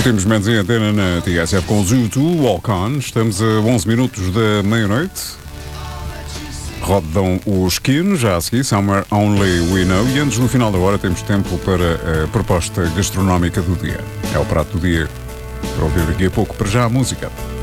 Últimos momentos em antena na TSF com os U2, Walk On. Estamos a 11 minutos da meia-noite. Rodam os Skin, já a seguir, Somewhere Only We Know. E antes do final da hora temos tempo para a proposta gastronómica do dia. É o prato do dia para ouvir daqui a pouco. Para já a música.